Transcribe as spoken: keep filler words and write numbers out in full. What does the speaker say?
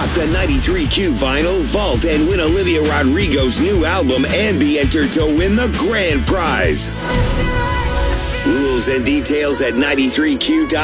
Rock the ninety-three Q vinyl vault and win Olivia Rodrigo's new album and be entered to win the grand prize. Rules and details at ninety-three Q dot com.